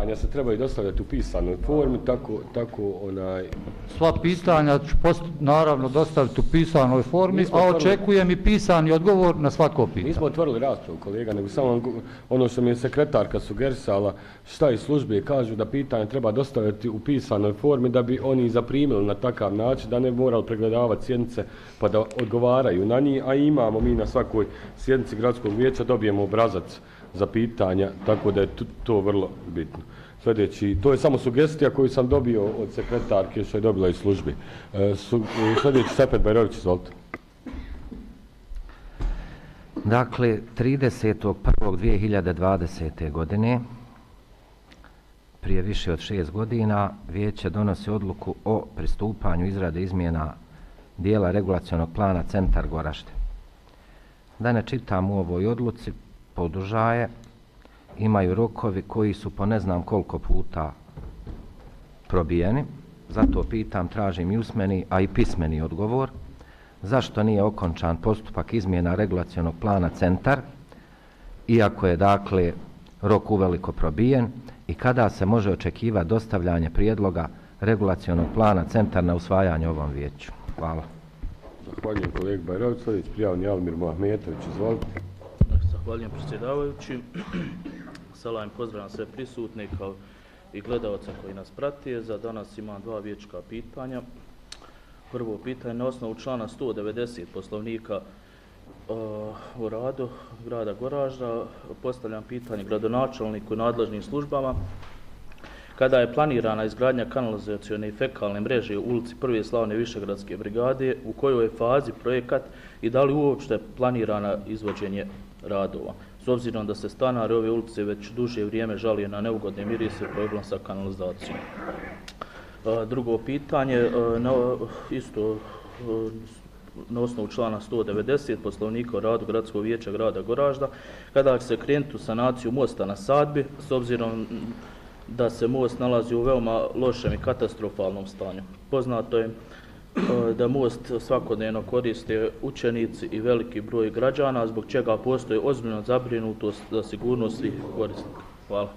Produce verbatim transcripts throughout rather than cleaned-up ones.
pitanja se trebaju dostavljati u pisanoj formi, tako, tako onaj... Sva pitanja ću post, naravno dostaviti u pisanoj formi, a očekujem i pisani odgovor na svako pitanje. Nismo otvorili raspravu, kolega, nego samo ono što mi je sekretarka sugerisala, šta iz službe kažu da pitanje treba dostaviti u pisanoj formi da bi oni zaprimili na takav način, da ne morali pregledavati sjednice pa da odgovaraju na njih, a imamo mi na svakoj sjednici gradskog vijeća dobijemo obrazac za pitanja, tako da je to vrlo bitno. Sljedeći, to je samo sugestija koju sam dobio od sekretarke što je dobila iz službe. E, su, sljedeći, Sepet Bajrović, izvolite. Dakle, tridesetog prvog dvije hiljade dvadesete. godine, prije više od šest godina, vijeće donosi odluku o pristupanju izrade izmjena dijela regulacionog plana Centar Goražde. Da ne čitam u ovoj odluci, podužaje, imaju rokovi koji su po ne znam koliko puta probijeni, zato pitam, tražim i usmeni, a i pismeni odgovor, zašto nije okončan postupak izmjena regulacionog plana Centar, iako je dakle rok uveliko probijen, i kada se može očekivati dostavljanje prijedloga regulacionog plana Centar na usvajanje ovom vijeću. Hvala. Zahvaljujem kolega Bajrović, sljedeći prijavni Almir Mohametović, izvolite. Zahvaljujem predsjedavajući. Salam, pozdravljam sve prisutne kao i gledalca koji nas prati. Za danas imam dva vijećka pitanja. Prvo pitanje, na osnovu člana sto devedeset Poslovnika uh, o radu grada Goražda, postavljam pitanje gradonačelniku i nadležnim službama. Kada je planirana izgradnja kanalizacione i fekalne mreže u ulici Prve slavne Višegradske brigade, u kojoj je fazi projekat i da li uopšte planirana izvođenje radova? S obzirom da se stanari ove ulice već duže vrijeme žalije na neugodne mirise i problem sa kanalizacijom. Drugo pitanje, na, isto na osnovu člana sto devedeset Poslovnika o radu Gradskog vijeća grada Goražda, kada će se krenuti u sanaciju mosta na Sadbi, s obzirom da se most nalazi u veoma lošem i katastrofalnom stanju. Poznato je da most svakodnevno koriste učenici i veliki broj građana, zbog čega postoji ozbiljna zabrinutost za sigurnost svih korisnika. Hvala.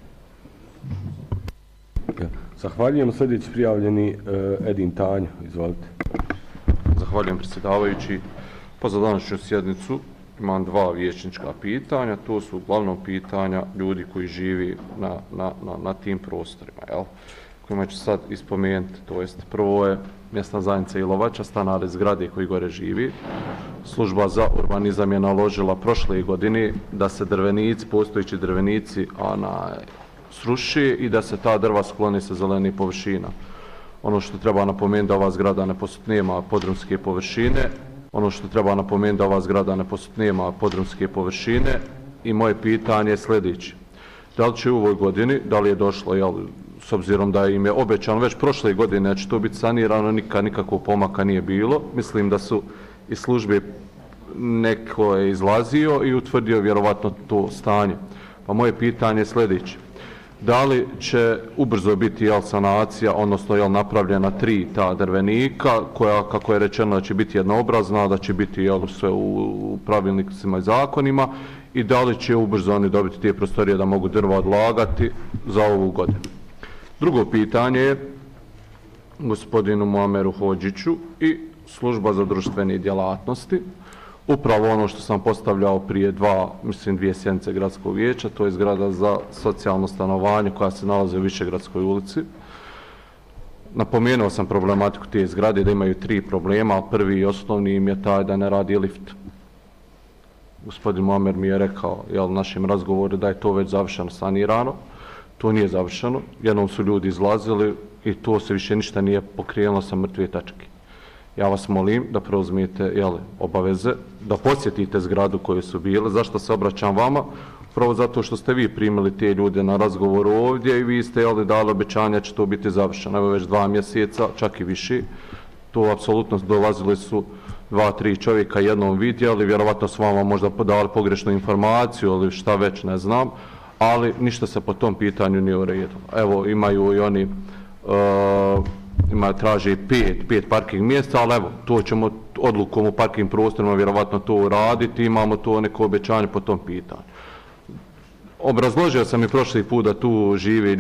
Zahvaljujem. Sljedeći prijavljeni Edin Tanjo, izvolite. Zahvaljujem predsjedavajući. Pa za današnju sjednicu imam dva vijećnička pitanja. To su uglavnom pitanja ljudi koji živi na, na, na, na tim prostorima, jel? Kojima ću sad ispomenuti. To jest, prvo je mjesna zajednica Ilovača, stanari zgrade koji gore živi. Služba za urbanizam je naložila prošle godine da se drvenici, postojići drvenici, ona sruši i da se ta drva skloni sa zelenih površina. Ono što treba napomenuti da ova zgrada ne nema podrumske površine, ono što treba napomenuti da ova zgrada ne nema podrumske površine i moje pitanje je sljedeće. Da li će u ovoj godini, da li je došlo, jel, s obzirom da im je obećano već prošle godine da će to biti sanirano, nikad nikakvog pomaka nije bilo. Mislim da su iz službe neko je izlazio i utvrdio vjerovatno to stanje. Pa moje pitanje je sljedeće. Da li će ubrzo biti jel, sanacija, odnosno jel, napravljena tri ta drvenika, koja, kako je rečeno, da će biti jednoobrazna, da će biti jel, sve u, u pravilnicima i zakonima, i da li će ubrzo oni dobiti te prostorije da mogu drva odlagati za ovu godinu. Drugo pitanje je gospodinu Muameru Hodžiću i služba za društvene djelatnosti. Upravo ono što sam postavljao prije dva, mislim dvije sjednice gradskog vijeća, to je zgrada za socijalno stanovanje koja se nalazi u Višegradskoj ulici. Napomenuo sam problematiku te zgrade da imaju tri problema, a prvi i osnovni im je taj da ne radi lift. Gospodin Muamer mi je rekao jel, našim razgovoru da je to već završeno, sanirano. To nije završeno, jednom su ljudi izlazili i to se više ništa nije pokrijenulo sa mrtve tačke. Ja vas molim da preuzmijete jeli, obaveze, da posjetite zgradu koju su bile. Zašto se obraćam vama? Prvo zato što ste vi primili te ljude na razgovoru ovdje i vi ste jeli, dali obećanja će to biti završeno. Evo već dva mjeseca, čak i više. To apsolutno dolazili su dva, tri čovjeka jednom vidjeli, vjerovatno s vama možda podali pogrešnu informaciju ili šta već, ne znam, ali ništa se po tom pitanju nije uredilo. Evo, imaju i oni, uh, ima, traže pet, pet parking mjesta, ali evo, to ćemo odlukom u parking prostorima vjerovatno to uraditi, imamo to neko obećanje po tom pitanju. Obrazložio sam i prošli put da tu žive